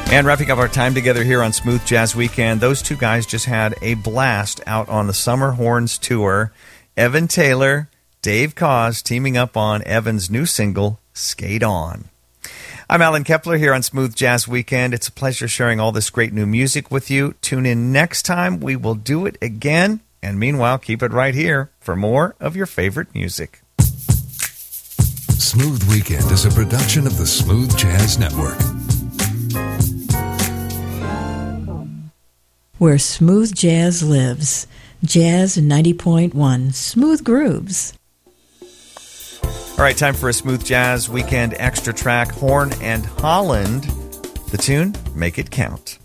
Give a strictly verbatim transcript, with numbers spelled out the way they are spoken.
And wrapping up our time together here on Smooth Jazz Weekend, those two guys just had a blast out on the Summer Horns Tour. Evan Taylor, Dave Koz teaming up on Evan's new single, Skate On. I'm Alan Kepler here on Smooth Jazz Weekend. It's a pleasure sharing all this great new music with you. Tune in next time. We will do it again. And meanwhile, keep it right here for more of your favorite music. Smooth Weekend is a production of the Smooth Jazz Network. Where smooth jazz lives. Jazz ninety point one. Smooth grooves. All right, time for a Smooth Jazz Weekend extra track, Horn and Holland. The tune, Make It Count.